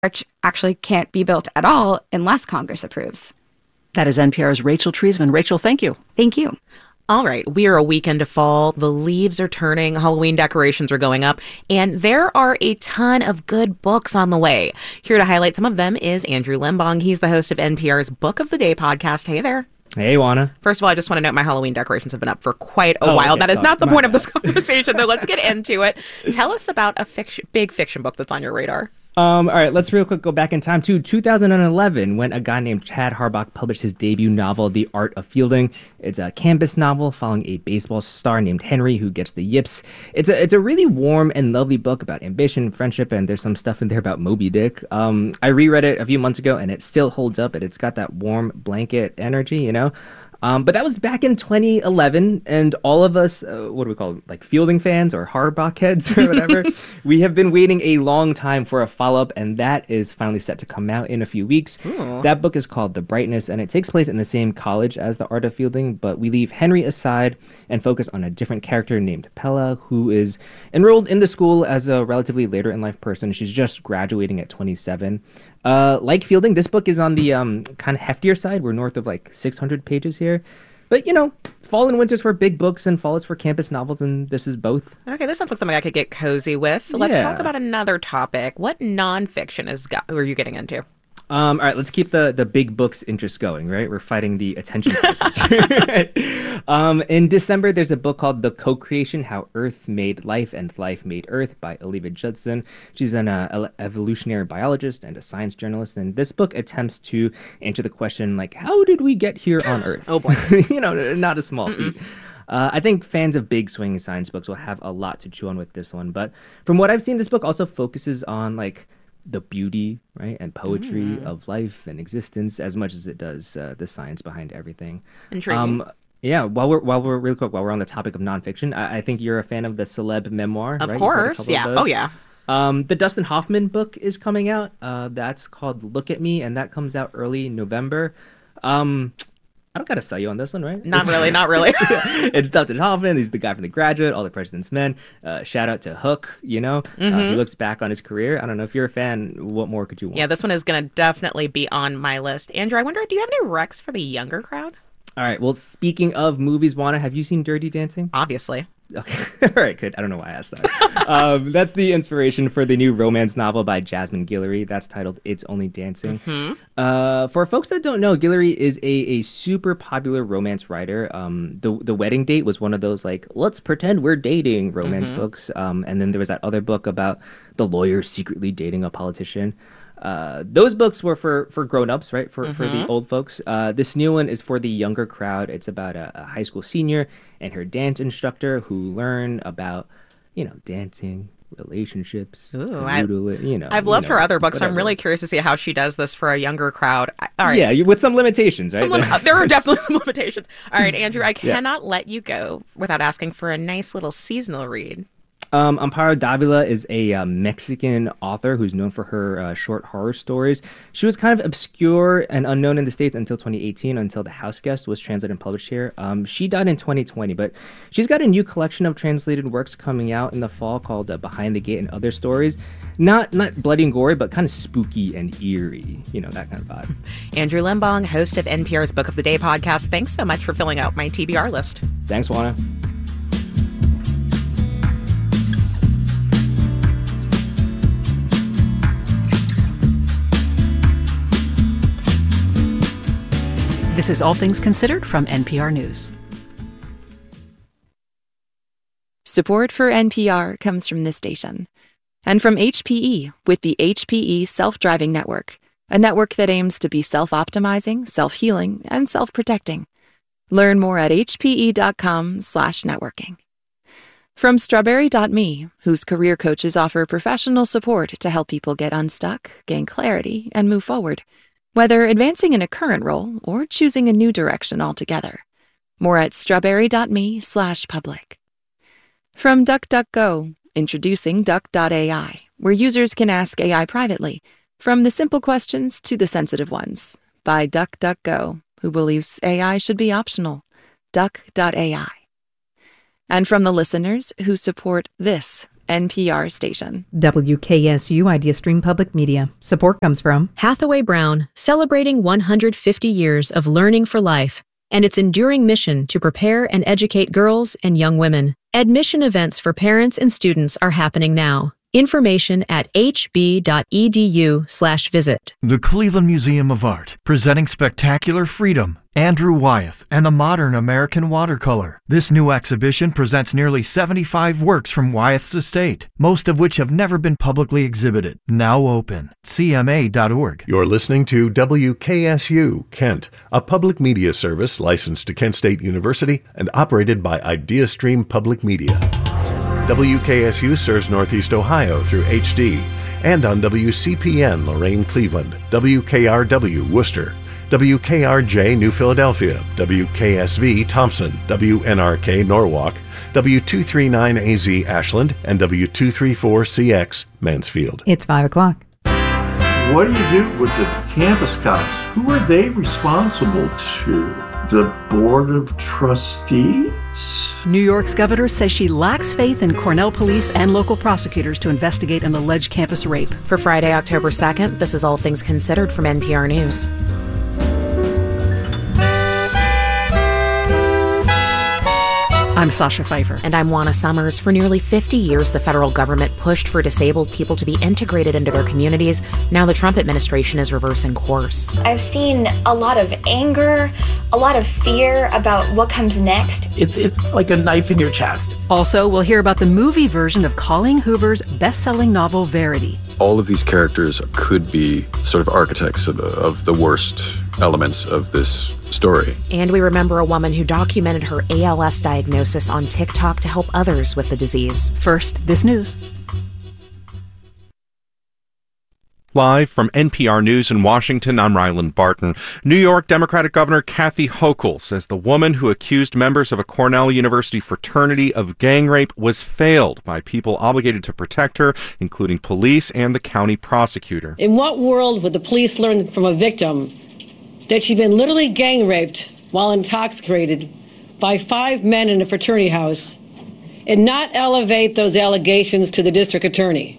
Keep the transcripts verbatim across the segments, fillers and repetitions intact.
arch actually can't be built at all unless Congress approves. That is N P R's Rachel Treisman. Rachel, thank you. Thank you. All right, we are a week into fall. The leaves are turning, Halloween decorations are going up, and there are a ton of good books on the way. Here to highlight some of them is Andrew Limbong. He's the host of N P R's Book of the Day podcast. Hey there. Hey, Juana. First of all, I just want to note my Halloween decorations have been up for quite a oh, while. Okay, that is sorry. not the My point of bad. this conversation, though. Let's get into it. Tell us about a fiction, big fiction book that's on your radar. Um, all right, let's real quick go back in time to two thousand eleven when a guy named Chad Harbach published his debut novel, The Art of Fielding. It's a campus novel following a baseball star named Henry who gets the yips. It's a it's a really warm and lovely book about ambition, friendship, and there's some stuff in there about Moby Dick. Um, I reread it a few months ago and it still holds up, and it's got that warm blanket energy, you know? Um, but that was back in twenty eleven, and all of us, uh, what do we call them, like Fielding fans or Harbach heads or whatever, we have been waiting a long time for a follow-up, and that is finally set to come out in a few weeks. Ooh. That book is called The Brightness, and it takes place in the same college as The Art of Fielding, but we leave Henry aside and focus on a different character named Pella, who is enrolled in the school as a relatively later-in-life person. She's just graduating at twenty-seven. Uh, like Fielding, this book is on the um, kind of heftier side. We're north of like six hundred pages here. But, you know, fall and winter's for big books and fall is for campus novels, and this is both. Okay, this sounds like something I could get cozy with. Let's Yeah. talk about another topic. What nonfiction is go- are you getting into? Um, all right, let's keep the, the big books interest going, right? We're fighting the attention crisis. um, in December, there's a book called The Co-Creation, How Earth Made Life and Life Made Earth by Olivia Judson. She's an uh, evolutionary biologist and a science journalist, and this book attempts to answer the question, like, how did we get here on Earth? Oh, boy. you know, not a small feat. Uh, I think fans of big swinging science books will have a lot to chew on with this one, but from what I've seen, this book also focuses on, like, the beauty, right, and poetry mm. of life and existence as much as it does uh, the science behind everything. Intriguing. Um, yeah, while we're while we're real quick while we're on the topic of nonfiction, I, I think you're a fan of the celeb memoir, of right? course, yeah. Of oh yeah. Um, the Dustin Hoffman book is coming out. Uh, that's called Look at Me, and that comes out early November. Um, I don't gotta sell you on this one, right? Not really, not really. It's Dustin Hoffman. He's the guy from The Graduate, All the President's Men. Uh, shout out to Hook, you know? Mm-hmm. Uh, he looks back on his career. I don't know if you're a fan, what more could you want? Yeah, this one is going to definitely be on my list. Andrew, I wonder, do you have any recs for the younger crowd? All right, well, speaking of movies, Juana, have you seen Dirty Dancing? Obviously. Okay, all right, good. I don't know why I asked that. um, that's the inspiration for the new romance novel by Jasmine Guillory. That's titled It's Only Dancing. Mm-hmm. Uh, for folks that don't know, Guillory is a, a super popular romance writer. Um, the The Wedding Date was one of those, like, let's pretend we're dating romance Mm-hmm. books. Um, and then there was that other book about the lawyer secretly dating a politician. Uh, those books were for, for grown-ups, right? For, mm-hmm. for the old folks. Uh, this new one is for the younger crowd. It's about a, a high school senior and her dance instructor who learn about, you know, dancing, relationships, Ooh, canoodle, I, you know. I've loved you know, her other books, whatever. so I'm really curious to see how she does this for a younger crowd. I, all right. Yeah, you, with some limitations, right? Some lim- there are definitely some limitations. All right, Andrew, I Yeah. cannot let you go without asking for a nice little seasonal read. Um, Amparo Davila is a uh, Mexican author who's known for her uh, short horror stories. She was kind of obscure and unknown in the States until twenty eighteen, until The House Guest was translated and published here. Um, she died in twenty twenty, but she's got a new collection of translated works coming out in the fall called uh, Behind the Gate and Other Stories. Not not bloody and gory, but kind of spooky and eerie, you know, that kind of vibe. Andrew Limbong, host of N P R's Book of the Day podcast. Thanks so much for filling out my T B R list. Thanks, Juana. This is All Things Considered from N P R News. Support for N P R comes from this station and from H P E with the H P E Self-Driving Network, a network that aims to be self-optimizing, self-healing, and self-protecting. Learn more at hpe.com slash networking. From Strawberry dot me, whose career coaches offer professional support to help people get unstuck, gain clarity, and move forward, whether advancing in a current role or choosing a new direction altogether. More at strawberry dot me slash public. From DuckDuckGo, introducing Duck dot A I, where users can ask A I privately, from the simple questions to the sensitive ones, by DuckDuckGo, who believes A I should be optional. Duck dot A I. And from the listeners who support this N P R station. W K S U Idea Stream Public Media. Support comes from Hathaway Brown, celebrating one hundred fifty years of learning for life and its enduring mission to prepare and educate girls and young women. Admission events for parents and students are happening now. Information at hb.edu slash visit. The Cleveland Museum of Art, presenting Spectacular Freedom, Andrew Wyeth, and the Modern American Watercolor. This new exhibition presents nearly seventy-five works from Wyeth's estate, most of which have never been publicly exhibited. Now open. C M A dot org. You're listening to W K S U, Kent, a public media service licensed to Kent State University and operated by IdeaStream Public Media. W K S U serves Northeast Ohio through H D and on W C P N Lorain, Cleveland, W K R W Worcester, W K R J New Philadelphia, W K S V Thompson, W N R K Norwalk, W two thirty-nine A Z Ashland, and W two thirty-four C X Mansfield. It's five o'clock. What do you do with the campus cops? Who are they responsible to? The Board of Trustees? New York's governor says she lacks faith in Cornell police and local prosecutors to investigate an alleged campus rape. For Friday, October second, this is All Things Considered from N P R News. I'm Sasha Pfeiffer. And I'm Juana Summers. For nearly fifty years, the federal government pushed for disabled people to be integrated into their communities. Now the Trump administration is reversing course. I've seen a lot of anger, a lot of fear about what comes next. It's it's like a knife in your chest. Also, we'll hear about the movie version of Colleen Hoover's best-selling novel, Verity. All of these characters could be sort of architects of, of the worst elements of this story. And we remember a woman who documented her A L S diagnosis on TikTok to help others with the disease. First, this news. Live from N P R News in Washington, I'm Ryland Barton. New York Democratic Governor Kathy Hochul says the woman who accused members of a Cornell University fraternity of gang rape was failed by people obligated to protect her, including police and the county prosecutor. In what world would the police learn from a victim that she'd been literally gang raped while intoxicated by five men in a fraternity house and not elevate those allegations to the district attorney?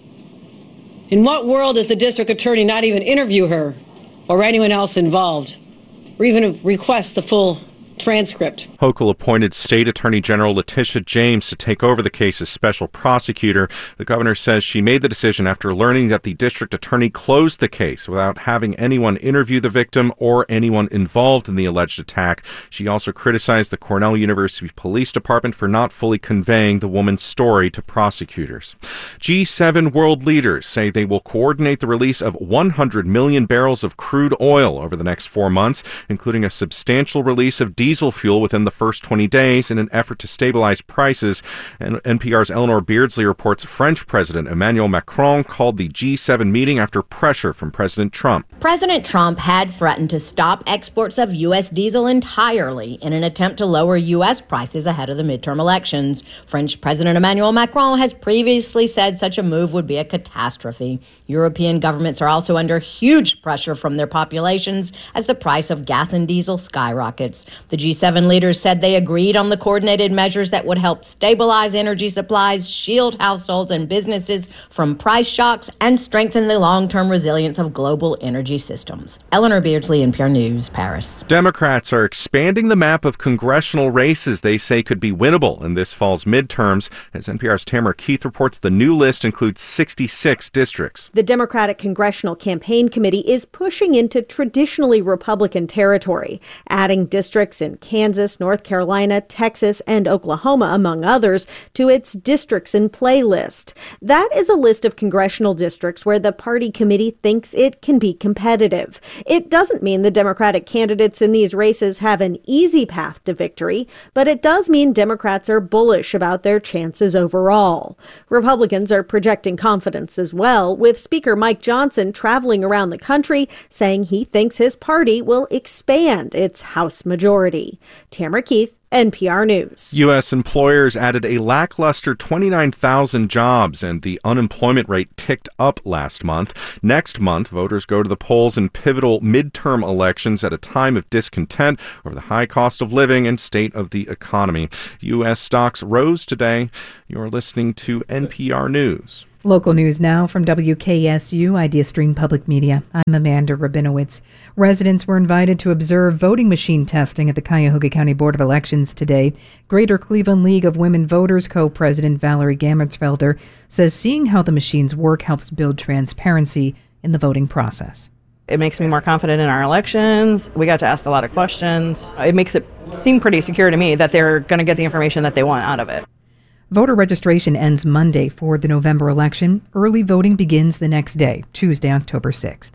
In what world does the district attorney not even interview her or anyone else involved, or even request the full transcript? Hochul appointed State Attorney General Letitia James to take over the case as special prosecutor. The governor says she made the decision after learning that the district attorney closed the case without having anyone interview the victim or anyone involved in the alleged attack. She also criticized the Cornell University Police Department for not fully conveying the woman's story to prosecutors. G seven world leaders say they will coordinate the release of one hundred million barrels of crude oil over the next four months, including a substantial release of diesel fuel within the first twenty days in an effort to stabilize prices. And N P R's Eleanor Beardsley reports French President Emmanuel Macron called the G seven meeting after pressure from President Trump. President Trump had threatened to stop exports of U S diesel entirely in an attempt to lower U S prices ahead of the midterm elections. French President Emmanuel Macron has previously said such a move would be a catastrophe. European governments are also under huge pressure from their populations as the price of gas and diesel skyrockets. The G seven leaders said they agreed on the coordinated measures that would help stabilize energy supplies, shield households and businesses from price shocks, and strengthen the long-term resilience of global energy systems. Eleanor Beardsley, N P R News, Paris. Democrats are expanding the map of congressional races they say could be winnable in this fall's midterms. As N P R's Tamara Keith reports, the new list includes sixty-six districts. The Democratic Congressional Campaign Committee is pushing into traditionally Republican territory, adding districts in Kansas, North Carolina, Texas, and Oklahoma, among others, to its districts in play list. That is a list of congressional districts where the party committee thinks it can be competitive. It doesn't mean the Democratic candidates in these races have an easy path to victory, but it does mean Democrats are bullish about their chances overall. Republicans are projecting confidence as well, with Speaker Mike Johnson traveling around the country saying he thinks his party will expand its House majority. Tamara Keith, N P R News. U S employers added a lackluster twenty-nine thousand jobs, and the unemployment rate ticked up last month. Next month, voters go to the polls in pivotal midterm elections at a time of discontent over the high cost of living and state of the economy. U S stocks rose today. You're listening to N P R News. Local news now from W K S U Idea Stream Public Media. I'm Amanda Rabinowitz. Residents were invited to observe voting machine testing at the Cuyahoga County Board of Elections today. Greater Cleveland League of Women Voters co-president Valerie Gammertsfelder says seeing how the machines work helps build transparency in the voting process. It makes me more confident in our elections. We got to ask a lot of questions. It makes it seem pretty secure to me that they're going to get the information that they want out of it. Voter registration ends Monday for the November election. Early voting begins the next day, Tuesday, October sixth.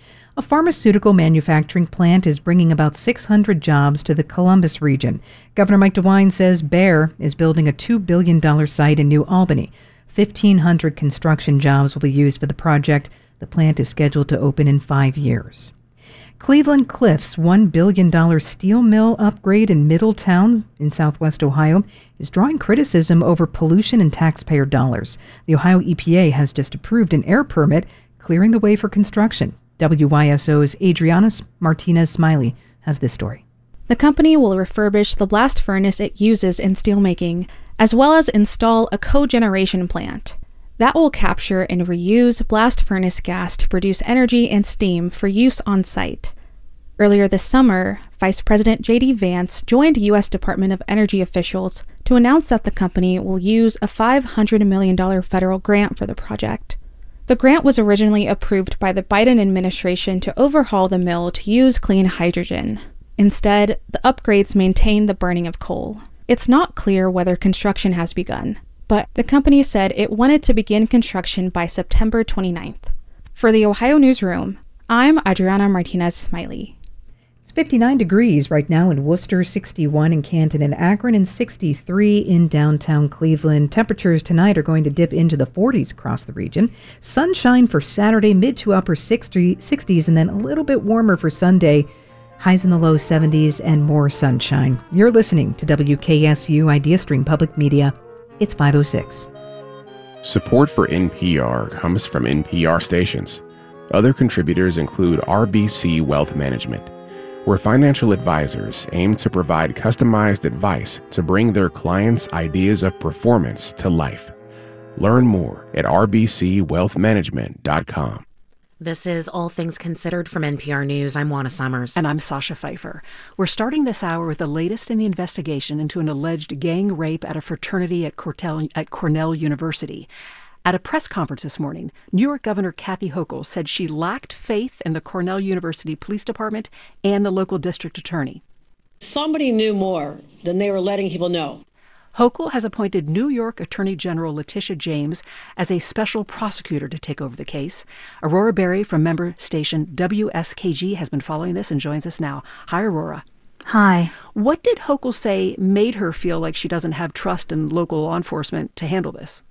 A pharmaceutical manufacturing plant is bringing about six hundred jobs to the Columbus region. Governor Mike DeWine says Bayer is building a two billion dollars site in New Albany. fifteen hundred construction jobs will be used for the project. The plant is scheduled to open in five years. Cleveland Cliffs' one billion dollars steel mill upgrade in Middletown in southwest Ohio is drawing criticism over pollution and taxpayer dollars. The Ohio E P A has just approved an air permit clearing the way for construction. W Y S O's Adriana Martinez Smiley has this story. The company will refurbish the blast furnace it uses in steelmaking, as well as install a cogeneration plant. That will capture and reuse blast furnace gas to produce energy and steam for use on site. Earlier this summer, Vice President J D Vance joined U S Department of Energy officials to announce that the company will use a five hundred million dollars federal grant for the project. The grant was originally approved by the Biden administration to overhaul the mill to use clean hydrogen. Instead, the upgrades maintain the burning of coal. It's not clear whether construction has begun, but the company said it wanted to begin construction by September twenty-ninth. For the Ohio Newsroom, I'm Adriana Martinez Smiley. It's fifty-nine degrees right now in Worcester, sixty-one in Canton and Akron, and sixty-three in downtown Cleveland. Temperatures tonight are going to dip into the forties across the region. Sunshine for Saturday, mid to upper sixties, and then a little bit warmer for Sunday. Highs in the low seventies and more sunshine. You're listening to W K S U Idea Stream Public Media. It's five oh six. Support for N P R comes from N P R stations. Other contributors include R B C Wealth Management, where financial advisors aim to provide customized advice to bring their clients' ideas of performance to life. Learn more at r b c wealth management dot com. This is All Things Considered from N P R News. I'm Juana Summers. And I'm Sasha Pfeiffer. We're starting this hour with the latest in the investigation into an alleged gang rape at a fraternity at Cornell, at Cornell University. At a press conference this morning, New York Governor Kathy Hochul said she lacked faith in the Cornell University Police Department and the local district attorney. Somebody knew more than they were letting people know. Hochul has appointed New York Attorney General Letitia James as a special prosecutor to take over the case. Aurora Berry from member station W S K G has been following this and joins us now. Hi, Aurora. Hi. What did Hochul say made her feel like she doesn't have trust in local law enforcement to handle this?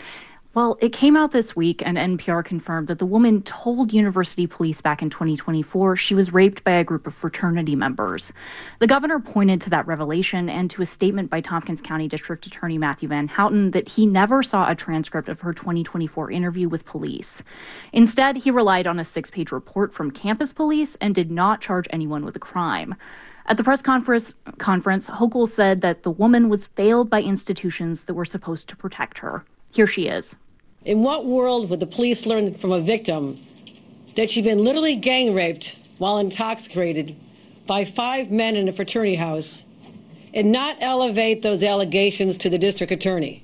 Well, it came out this week, and N P R confirmed that the woman told university police back in twenty twenty-four she was raped by a group of fraternity members. The governor pointed to that revelation and to a statement by Tompkins County District Attorney Matthew Van Houten that he never saw a transcript of her twenty twenty-four interview with police. Instead, he relied on a six-page report from campus police and did not charge anyone with a crime. At the press conference, conference, Hochul said that the woman was failed by institutions that were supposed to protect her. Here she is. In what world would the police learn from a victim that she'd been literally gang raped while intoxicated by five men in a fraternity house and not elevate those allegations to the district attorney?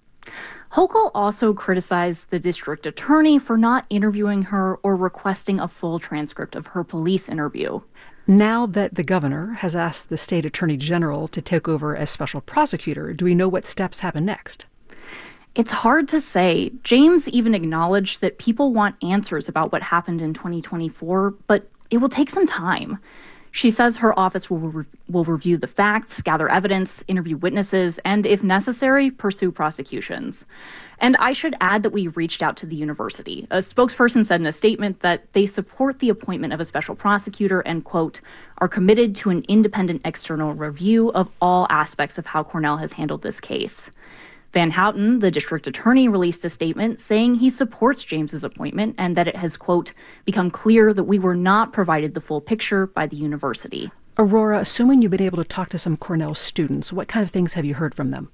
Hochul also criticized the district attorney for not interviewing her or requesting a full transcript of her police interview. Now that the governor has asked the state attorney general to take over as special prosecutor, do we know what steps happen next? It's hard to say. James even acknowledged that people want answers about what happened in twenty twenty-four, but it will take some time. She says her office will, re- will review the facts, gather evidence, interview witnesses, and if necessary, pursue prosecutions. And I should add that we reached out to the university. A spokesperson said in a statement that they support the appointment of a special prosecutor and, quote, are committed to an independent external review of all aspects of how Cornell has handled this case. Van Houten, the district attorney, released a statement saying he supports James's appointment and that it has, quote, become clear that we were not provided the full picture by the university. Aurora, assuming you've been able to talk to some Cornell students, what kind of things have you heard from them?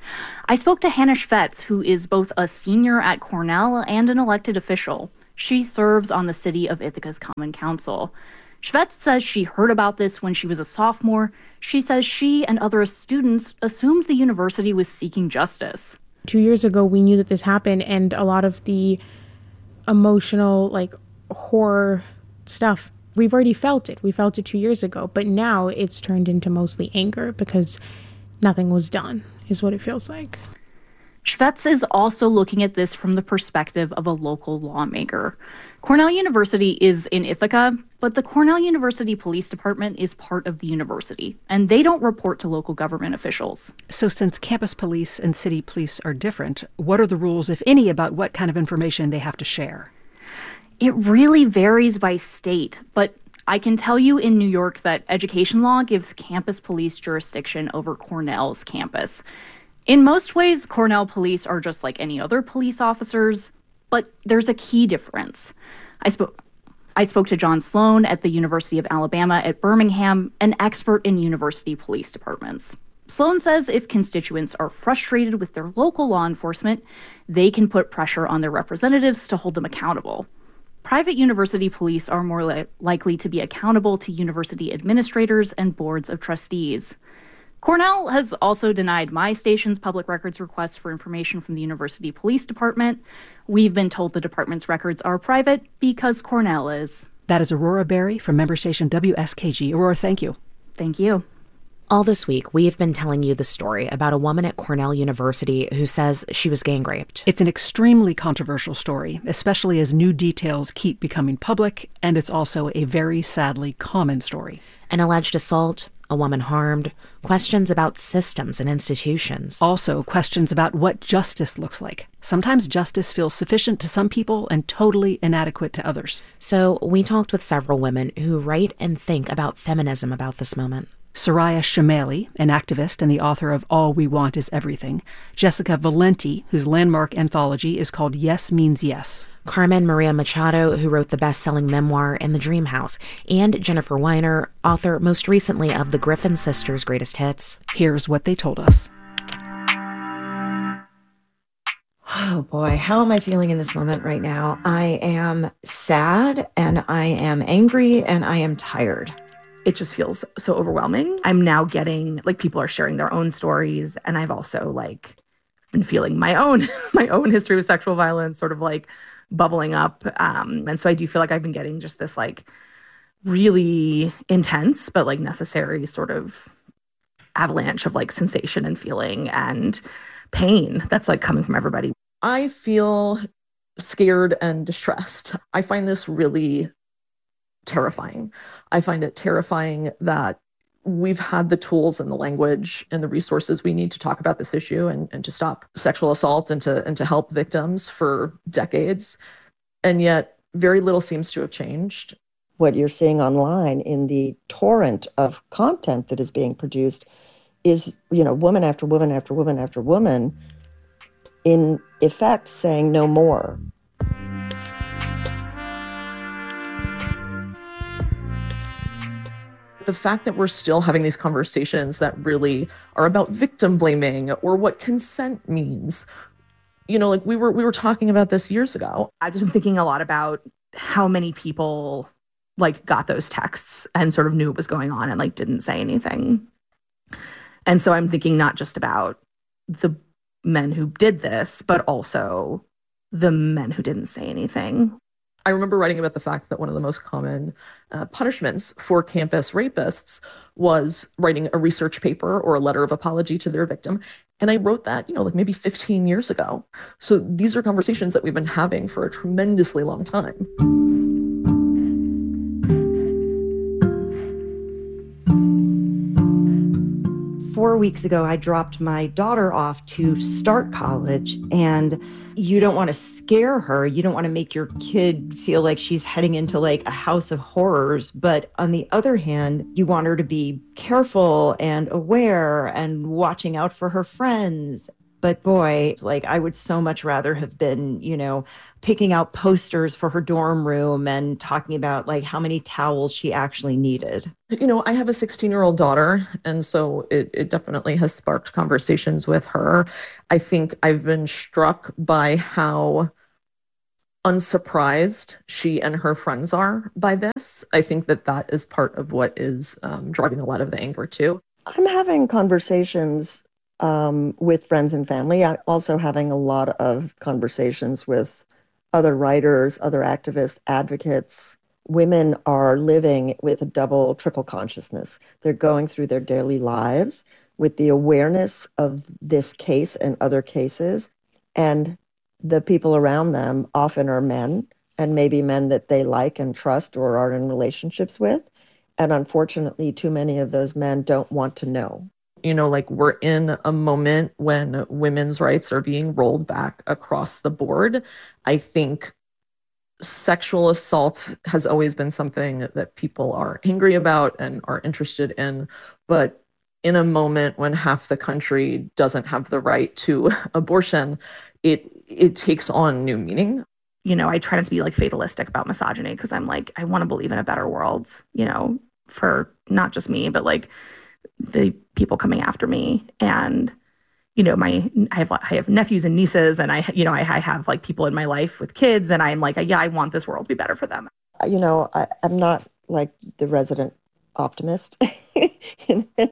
I spoke to Hannah Schvetz, who is both a senior at Cornell and an elected official. She serves on the City of Ithaca's Common Council. Schvetz says she heard about this when she was a sophomore. She says she and other students assumed the university was seeking justice. Two years ago, we knew that this happened, and a lot of the emotional, like, horror stuff, we've already felt it. We felt it two years ago, but now it's turned into mostly anger because nothing was done, is what it feels like. Schvetz is also looking at this from the perspective of a local lawmaker. Cornell University is in Ithaca, but the Cornell University Police Department is part of the university, and they don't report to local government officials. So since campus police and city police are different, what are the rules, if any, about what kind of information they have to share? It really varies by state, but I can tell you in New York that education law gives campus police jurisdiction over Cornell's campus. In most ways, Cornell police are just like any other police officers, but there's a key difference. I spoke I spoke to John Sloan at the University of Alabama at Birmingham, an expert in university police departments. Sloan says if constituents are frustrated with their local law enforcement, they can put pressure on their representatives to hold them accountable. Private university police are more li- likely to be accountable to university administrators and boards of trustees. Cornell has also denied my station's public records requests for information from the University Police Department. We've been told the department's records are private because Cornell is. That is Aurora Berry from member station W S K G. Aurora, thank you. Thank you. All this week, we've been telling you the story about a woman at Cornell University who says she was gang raped. It's an extremely controversial story, especially as new details keep becoming public, and it's also a very sadly common story. An alleged assault, a woman harmed, questions about systems and institutions. Also, questions about what justice looks like. Sometimes justice feels sufficient to some people and totally inadequate to others. So we talked with several women who write and think about feminism about this moment. Soraya Chemaly, an activist and the author of All We Want Is Everything. Jessica Valenti, whose landmark anthology is called Yes Means Yes. Carmen Maria Machado, who wrote the best-selling memoir In the Dream House. And Jennifer Weiner, author most recently of the Griffin Sisters' Greatest Hits. Here's what they told us. Oh boy, how am I feeling in this moment right now? I am sad and I am angry and I am tired. It just feels so overwhelming. I'm now getting, like, people are sharing their own stories, and I've also, like, been feeling my own, my own history with sexual violence sort of, like, bubbling up. Um, and so I do feel like I've been getting just this, like, really intense but, like, necessary sort of avalanche of, like, sensation and feeling and pain that's, like, coming from everybody. I feel scared and distressed. I find this really terrifying. I find it terrifying that we've had the tools and the language and the resources we need to talk about this issue and, and to stop sexual assaults and to and to help victims for decades. And yet very little seems to have changed. What you're seeing online in the torrent of content that is being produced is, you know, woman after woman after woman after woman, in effect saying no more. The fact that we're still having these conversations that really are about victim blaming or what consent means. You know, like we were we were talking about this years ago. I've just been thinking a lot about how many people, like, got those texts and sort of knew what was going on and, like, didn't say anything. And so I'm thinking not just about the men who did this, but also the men who didn't say anything. I remember writing about the fact that one of the most common uh, punishments for campus rapists was writing a research paper or a letter of apology to their victim. And I wrote that, you know, like maybe fifteen years ago. So these are conversations that we've been having for a tremendously long time. four weeks ago, I dropped my daughter off to start college, and you don't want to scare her. You don't want to make your kid feel like she's heading into like a house of horrors. But on the other hand, you want her to be careful and aware and watching out for her friends. But boy, like I would so much rather have been, you know, picking out posters for her dorm room and talking about like how many towels she actually needed. You know, I have a sixteen-year-old daughter, and so it, it definitely has sparked conversations with her. I think I've been struck by how unsurprised she and her friends are by this. I think that that is part of what is um, driving a lot of the anger too. I'm having conversations um, with friends and family. I'm also having a lot of conversations with other writers, other activists, advocates. Women are living with a double, triple consciousness. They're going through their daily lives with the awareness of this case and other cases. And the people around them often are men, and maybe men that they like and trust or are in relationships with. And unfortunately, too many of those men don't want to know. You know, like we're in a moment when women's rights are being rolled back across the board. I think sexual assault has always been something that people are angry about and are interested in. But in a moment when half the country doesn't have the right to abortion, it it takes on new meaning. You know, I try not to be like fatalistic about misogyny because I'm like, I want to believe in a better world, you know, for not just me, but like the people coming after me. And, you know, my, I have, I have nephews and nieces, and I, you know, I, I have like people in my life with kids, and I'm like, yeah, I want this world to be better for them. You know, I, I'm not like the resident optimist in, in,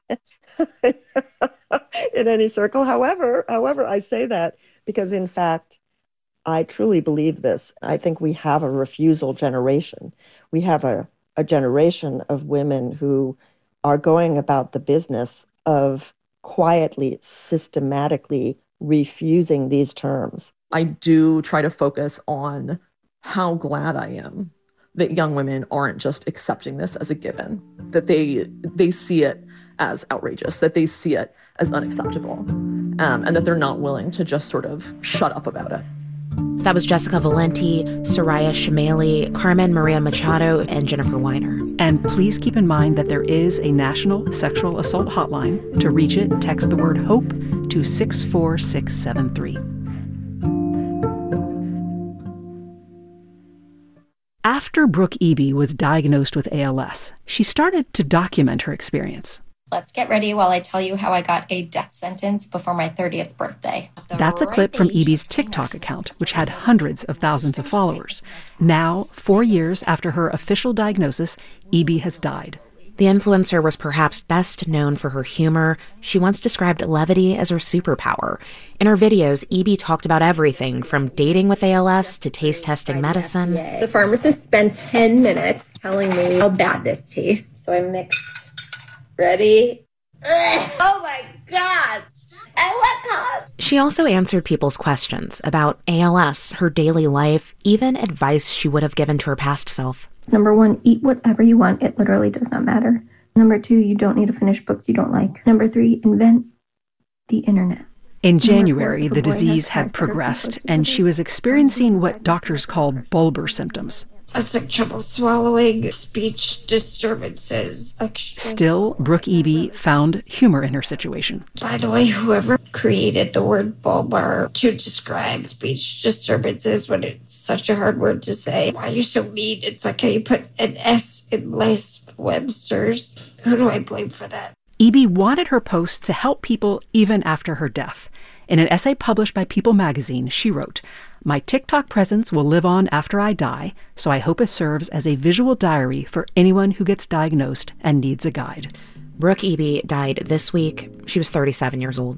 in any circle. However, however, I say that because in fact, I truly believe this. I think we have a refusal generation. We have a, a generation of women who are going about the business of quietly, systematically refusing these terms. I do try to focus on how glad I am that young women aren't just accepting this as a given, that they they see it as outrageous, that they see it as unacceptable, um, and that they're not willing to just sort of shut up about it. That was Jessica Valenti, Soraya Chemaly, Carmen Maria Machado, and Jennifer Weiner. And please keep in mind that there is a national sexual assault hotline. To reach it, text the word HOPE to six four six seven three. After Brooke Eby was diagnosed with A L S, she started to document her experience. Let's get ready while I tell you how I got a death sentence before my thirtieth birthday. That's a clip from Eby's TikTok account, which had hundreds of thousands of followers. Now, four years after her official diagnosis, Eby has died. The influencer was perhaps best known for her humor. She once described levity as her superpower. In her videos, Eby talked about everything from dating with A L S to taste testing medicine. The pharmacist spent ten minutes telling me how bad this tastes, so I mixed. Ready? Ugh. Oh my God! At what cost? She also answered people's questions about A L S, her daily life, even advice she would have given to her past self. Number one, eat whatever you want. It literally does not matter. Number two, you don't need to finish books you don't like. Number three, invent the internet. In January, the disease had progressed, and she was experiencing what doctors call Bulbar symptoms. That's like trouble swallowing, speech disturbances. Extra. Still, Brooke Eby found humor in her situation. By the way, whoever created the word bulbar to describe speech disturbances when it's such a hard word to say, why are you so mean? It's like how you put an S in Lisp Webster's. Who do I blame for that? Eby wanted her posts to help people even after her death. In an essay published by People magazine, she wrote, "My TikTok presence will live on after I die, so I hope it serves as a visual diary for anyone who gets diagnosed and needs a guide." Brooke Eby died this week. She was thirty-seven years old.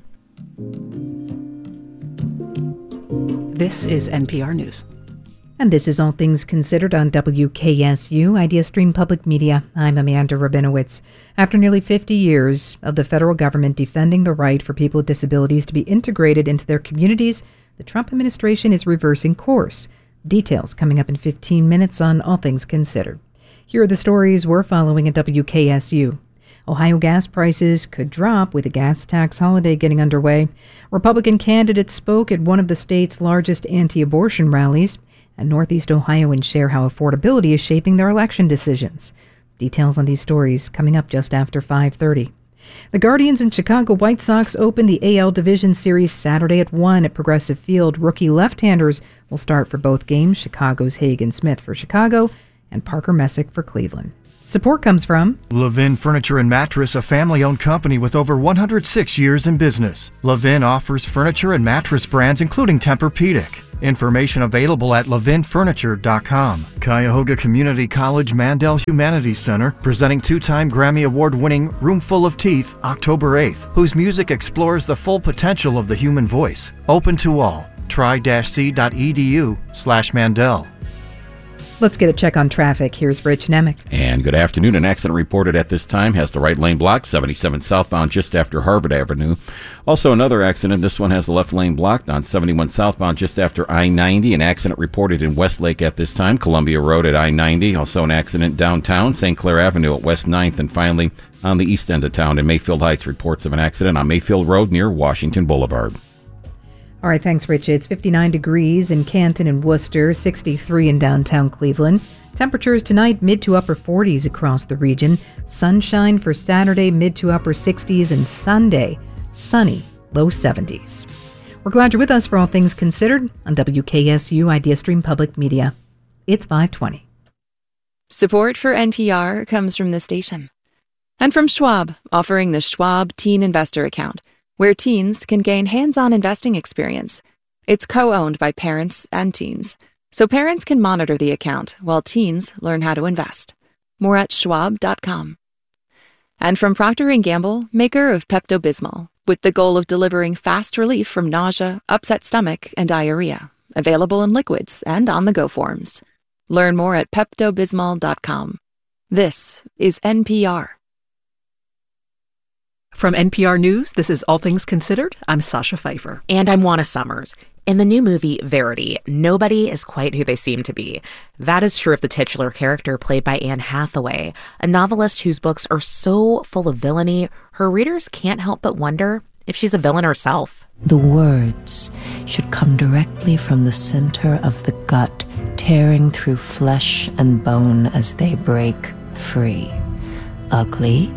This is N P R News. And this is All Things Considered on W K S U, Idea Stream Public Media. I'm Amanda Rabinowitz. After nearly fifty years of the federal government defending the right for people with disabilities to be integrated into their communities, the Trump administration is reversing course. Details coming up in fifteen minutes on All Things Considered. Here are the stories we're following at W K S U. Ohio gas prices could drop with the gas tax holiday getting underway. Republican candidates spoke at one of the state's largest anti-abortion rallies, and Northeast Ohioans share how affordability is shaping their election decisions. Details on these stories coming up just after five thirty. The Guardians and Chicago White Sox open the A L Division Series Saturday at one at Progressive Field. Rookie left-handers will start for both games, Chicago's Hagen Smith for Chicago and Parker Messick for Cleveland. Support comes from Levin Furniture and Mattress, a family-owned company with over one hundred six years in business. Levin offers furniture and mattress brands including Tempur-Pedic. Information available at levin furniture dot com. Cuyahoga Community College Mandel Humanities Center presenting two-time Grammy Award-winning Room Full of Teeth October eighth, whose music explores the full potential of the human voice. Open to all. Tri-C.edu slash Mandel. Let's get a check on traffic. Here's Rich Nemec. And good afternoon. An accident reported at this time has the right lane blocked, seventy-seven southbound just after Harvard Avenue. Also another accident. This one has the left lane blocked on seventy-one southbound just after I ninety. An accident reported in Westlake at this time, Columbia Road at I ninety. Also an accident downtown, Saint Clair Avenue at West ninth. And finally, on the east end of town in Mayfield Heights, reports of an accident on Mayfield Road near Washington Boulevard. All right, thanks, Rich. It's fifty-nine degrees in Canton and Worcester, sixty-three in downtown Cleveland. Temperatures tonight, mid to upper forties across the region. Sunshine for Saturday, mid to upper sixties, and Sunday, sunny, low seventies. We're glad you're with us for All Things Considered on W K S U Idea Stream Public Media. It's five twenty. Support for N P R comes from this station. And from Schwab, offering the Schwab Teen Investor Account, where teens can gain hands-on investing experience. It's co-owned by parents and teens, so parents can monitor the account while teens learn how to invest. More at schwab dot com. And from Procter and Gamble, maker of Pepto-Bismol, with the goal of delivering fast relief from nausea, upset stomach, and diarrhea. Available in liquids and on-the-go forms. Learn more at pepto bismol dot com. This is N P R. From N P R News, this is All Things Considered. I'm Sasha Pfeiffer. And I'm Juana Summers. In the new movie Verity, nobody is quite who they seem to be. That is true of the titular character played by Anne Hathaway, a novelist whose books are so full of villainy, her readers can't help but wonder if she's a villain herself. The words should come directly from the center of the gut, tearing through flesh and bone as they break free. Ugly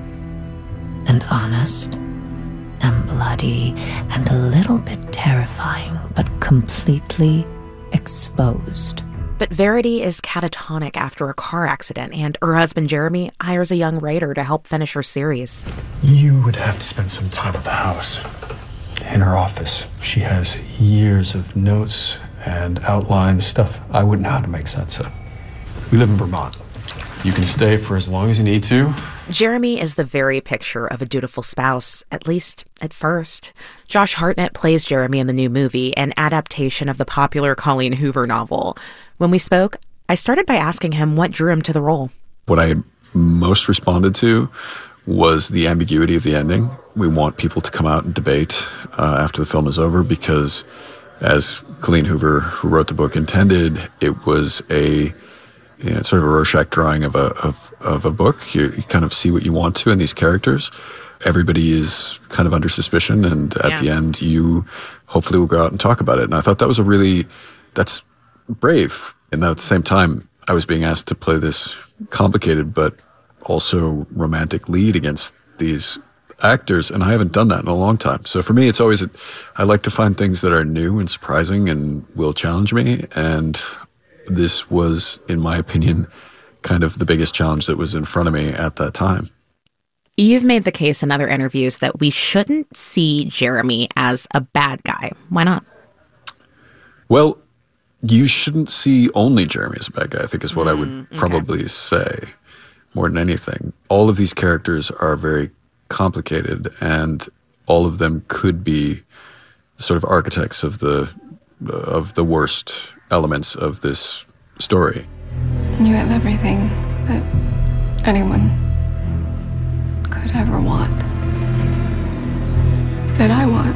and honest and bloody and a little bit terrifying, but completely exposed. But Verity is catatonic after a car accident, and her husband Jeremy hires a young writer to help finish her series. You would have to spend some time at the house, in her office. She has years of notes and outlines, stuff I wouldn't know how to make sense of. We live in Vermont. You can stay for as long as you need to. Jeremy is the very picture of a dutiful spouse, at least at first. Josh Hartnett plays Jeremy in the new movie, an adaptation of the popular Colleen Hoover novel. When we spoke, I started by asking him what drew him to the role. What I most responded to was the ambiguity of the ending. We want people to come out and debate uh, after the film is over because, as Colleen Hoover, who wrote the book, intended, it was a You know, it's sort of a Rorschach drawing of a of, of a book. You, you kind of see what you want to in these characters. Everybody is kind of under suspicion, and at yeah. the end, you hopefully will go out and talk about it. And I thought that was a really, that's brave. And then at the same time, I was being asked to play this complicated but also romantic lead against these actors, and I haven't done that in a long time. So for me, it's always, a, I like to find things that are new and surprising and will challenge me, and this was, in my opinion, kind of the biggest challenge that was in front of me at that time. You've made the case in other interviews that we shouldn't see Jeremy as a bad guy. Why not? Well, you shouldn't see only Jeremy as a bad guy, I think is what mm, I would okay. probably say more than anything. All of these characters are very complicated, and all of them could be sort of architects of the of the worst elements of this story. You have everything that anyone could ever want. That I want.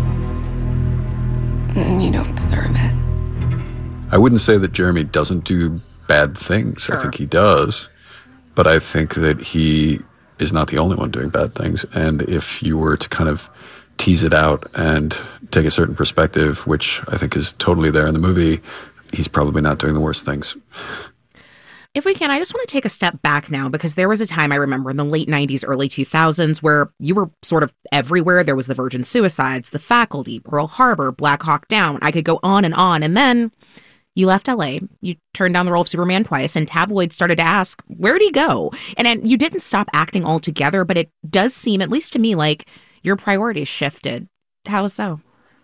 And you don't deserve it. I wouldn't say that Jeremy doesn't do bad things. Sure. I think he does. But I think that he is not the only one doing bad things. And if you were to kind of tease it out and take a certain perspective, which I think is totally there in the movie, he's probably not doing the worst things. If we can, I just want to take a step back now, because there was a time I remember in the late nineties, early two thousands where you were sort of everywhere. There was the Virgin Suicides, The Faculty, Pearl Harbor, Black Hawk Down. I could go on and on. And then you left L A, you turned down the role of Superman twice, and tabloids started to ask, where'd he go? And, and you didn't stop acting altogether, but it does seem, at least to me, like your priorities shifted. How so?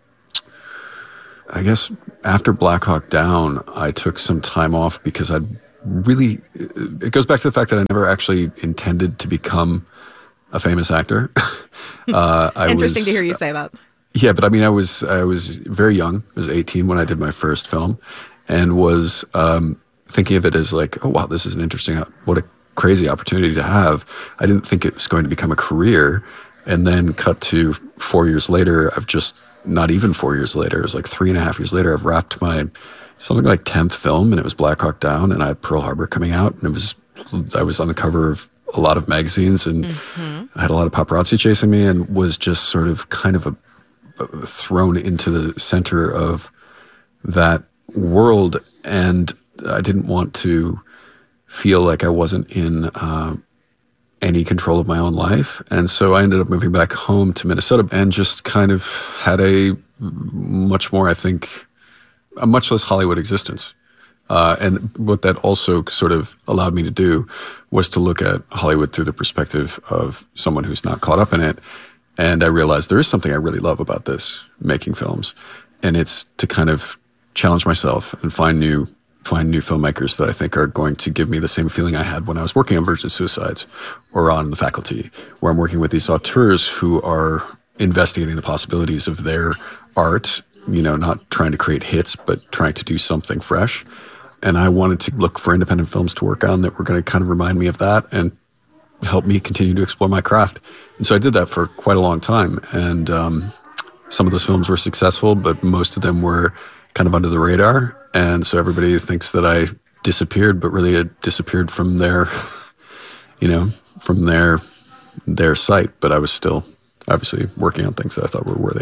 I guess after Black Hawk Down, I took some time off because I'd really, it goes back to the fact that I never actually intended to become a famous actor. uh, I Interesting was, to hear you say that. Yeah, but I mean, I was I was very young. I was eighteen when I did my first film, and was um, thinking of it as like, oh wow, this is an interesting, what a crazy opportunity to have. I didn't think it was going to become a career, and then cut to four years later. I've just not even four years later. It was like three and a half years later. I've wrapped my something like tenth film, and it was Black Hawk Down, and I had Pearl Harbor coming out, and it was I was on the cover of a lot of magazines, and mm-hmm. I had a lot of paparazzi chasing me, and was just sort of kind of a, a thrown into the center of that world, and I didn't want to feel like I wasn't in uh, any control of my own life, and so I ended up moving back home to Minnesota, and just kind of had a much more, I think, a much less Hollywood existence. Uh, and what that also sort of allowed me to do was to look at Hollywood through the perspective of someone who's not caught up in it. And I realized there is something I really love about this, making films. And it's to kind of challenge myself and find new find new filmmakers that I think are going to give me the same feeling I had when I was working on Virgin Suicides or on The Faculty, where I'm working with these auteurs who are investigating the possibilities of their art, you know, not trying to create hits, but trying to do something fresh. And I wanted to look for independent films to work on that were going to kind of remind me of that and help me continue to explore my craft. And so I did that for quite a long time. And um, some of those films were successful, but most of them were kind of under the radar. And so everybody thinks that I disappeared, but really it disappeared from their, you know, from their, their site. But I was still obviously working on things that I thought were worthy.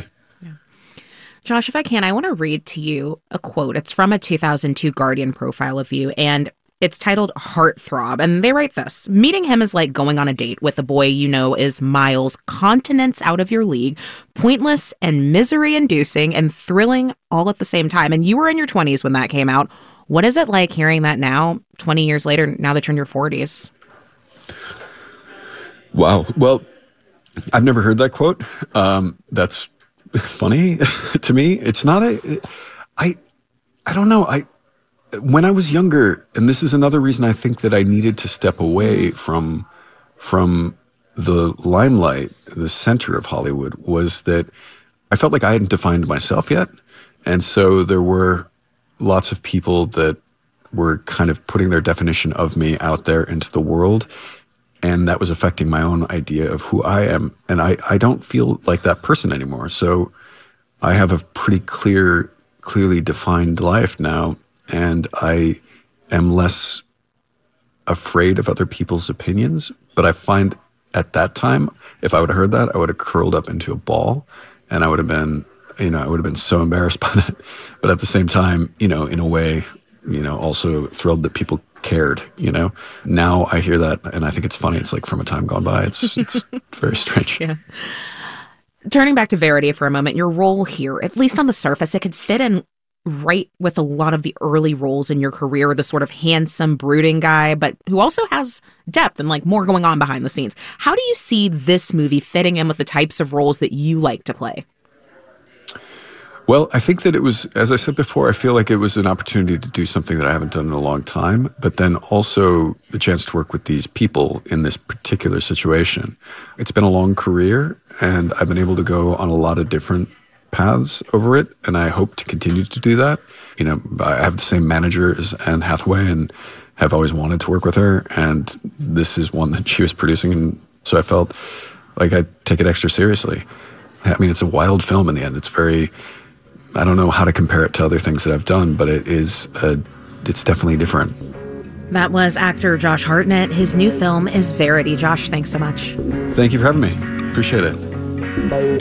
Josh, if I can, I want to read to you a quote. It's from a two thousand two Guardian profile of you, and it's titled Heartthrob. And they write this: meeting him is like going on a date with a boy you know is miles, continents out of your league, pointless and misery-inducing and thrilling all at the same time. And you were in your twenties when that came out. What is it like hearing that now, twenty years later, now that you're in your forties? Wow. Well, I've never heard that quote. Um, that's funny to me. It's not a, I, I don't know. I, when I was younger, and this is another reason I think that I needed to step away from, from the limelight, the center of Hollywood, was that I felt like I hadn't defined myself yet. And so there were lots of people that were kind of putting their definition of me out there into the world. And that was affecting my own idea of who I am. And I, I don't feel like that person anymore. So I have a pretty clear, clearly defined life now. And I am less afraid of other people's opinions. But I find at that time, if I would have heard that, I would have curled up into a ball. And I would have been, you know, I would have been so embarrassed by that. But at the same time, you know, in a way, you know, also thrilled that people cared, you know. Now I hear that and I think it's funny. It's like from a time gone by. It's it's very strange. Yeah. Turning back to Verity for a moment, your role here, at least on the surface, it could fit in right with a lot of the early roles in your career, the sort of handsome, brooding guy, but who also has depth and like more going on behind the scenes. How do you see this movie fitting in with the types of roles that you like to play? Well, I think that it was, as I said before, I feel like it was an opportunity to do something that I haven't done in a long time, but then also the chance to work with these people in this particular situation. It's been a long career, and I've been able to go on a lot of different paths over it, and I hope to continue to do that. You know, I have the same manager as Anne Hathaway and have always wanted to work with her, and this is one that she was producing, and so I felt like I'd take it extra seriously. I mean, it's a wild film in the end. It's very... I don't know how to compare it to other things that I've done, but it is, a, it's definitely different. That was actor Josh Hartnett. His new film is Verity. Josh, thanks so much. Thank you for having me. Appreciate it.